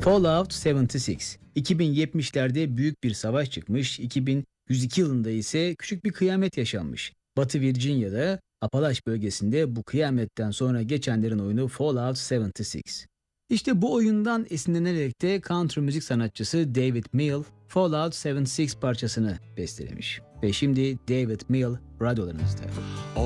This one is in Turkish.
Fallout 76. 2070'lerde büyük bir savaş çıkmış, 2102 yılında ise küçük bir kıyamet yaşanmış. Batı Virginia'da Apalaş bölgesinde bu kıyametten sonra geçenlerin oyunu Fallout 76. İşte bu oyundan esinlenerek de country müzik sanatçısı David Mills Fallout 76 parçasını bestelemiş. Ve şimdi David Mills radyolarınızda.